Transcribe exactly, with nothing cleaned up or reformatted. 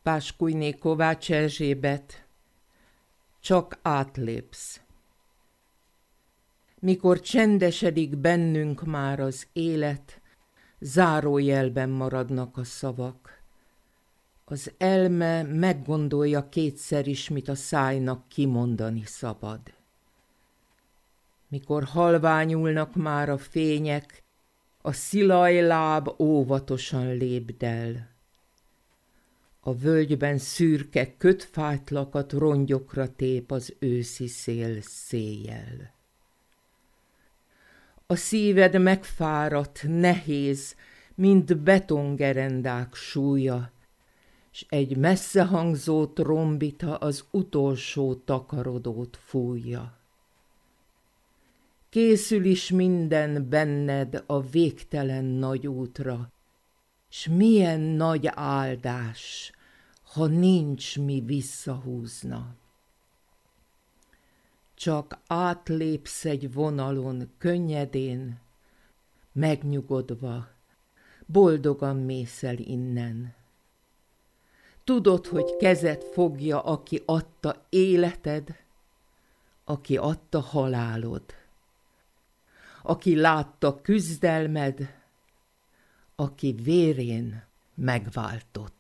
Páskújné Kovács Erzsébet, csak átlépsz. Mikor csendesedik bennünk már az élet, zárójelben maradnak a szavak. Az elme meggondolja kétszer is, mit a szájnak kimondani szabad. Mikor halványulnak már a fények, a szilajláb óvatosan lépd el. A völgyben szürke kötfátlakat rongyokra tép az őszi szél széjjel. A szíved megfáradt, nehéz, mint betongerendák súlya, s egy messzehangzó trombita az utolsó takarodót fújja. Készül is minden benned a végtelen nagy útra, s milyen nagy áldás, ha nincs mi visszahúzna. Csak átlépsz egy vonalon könnyedén, megnyugodva, boldogan mész el innen. Tudod, hogy kezed fogja, aki adta életed, aki adta halálod, aki látta küzdelmed, aki vérén megváltott.